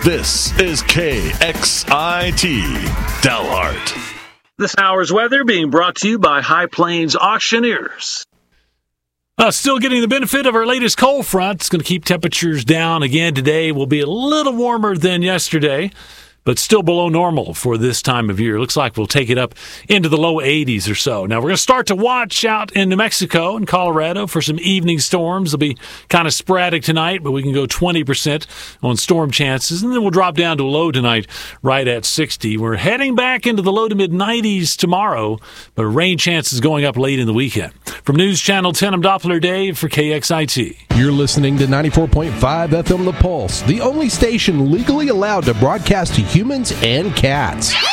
This is KXIT Dalhart. This hour's weather being brought to you by High Plains Auctioneers. Still getting the benefit of our latest cold front. It's going to keep temperatures down again today. Will be a little warmer than yesterday, but still below normal for this time of year. Looks like we'll take it up into the low 80s or so. Now, we're going to start to watch out in New Mexico and Colorado for some evening storms. They'll be kind of sporadic tonight, but we can go 20% on storm chances, and then we'll drop down to a low tonight right at 60. We're heading back into the low to mid-90s tomorrow, but rain chances going up late in the weekend. From News Channel 10, I'm Doppler Dave for KXIT. You're listening to 94.5 FM The Pulse, the only station legally allowed to broadcast to humans and cats.